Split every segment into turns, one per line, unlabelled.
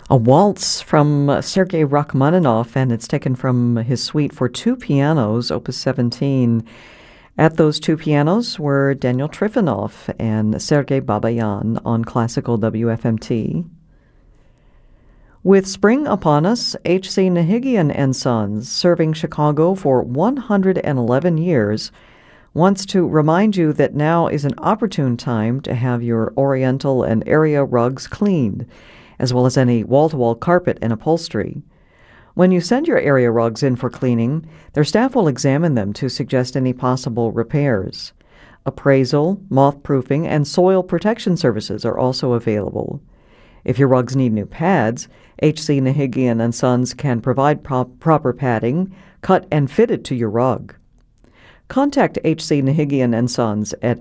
A waltz from Sergei Rachmaninoff, and it's taken from his suite for two pianos, Opus 17. At those two pianos were Daniel Trifonov and Sergei Babayan on classical WFMT. With spring upon us, H.C. Nahigian and Sons, serving Chicago for 111 years, wants to remind you that now is an opportune time to have your Oriental and area rugs cleaned, as well as any wall-to-wall carpet and upholstery. When you send your area rugs in for cleaning, their staff will examine them to suggest any possible repairs. Appraisal, moth-proofing, and soil protection services are also available. If your rugs need new pads, H.C. Nahigian and Sons can provide proper padding, cut and fitted to your rug. Contact H.C. Nahigian and Sons at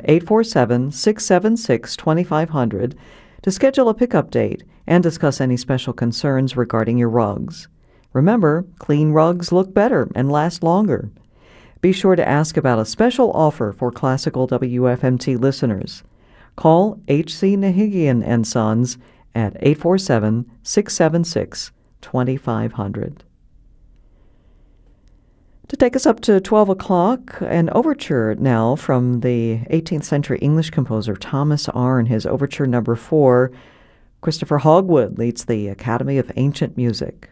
847-676-2500 to schedule a pickup date and discuss any special concerns regarding your rugs. Remember, clean rugs look better and last longer. Be sure to ask about a special offer for classical WFMT listeners. Call H.C. Nahigian and Sons at 847-676-2500. To take us up to 12 o'clock, an overture now from the 18th century English composer Thomas Arne, his overture number 4. Christopher Hogwood leads the Academy of Ancient Music.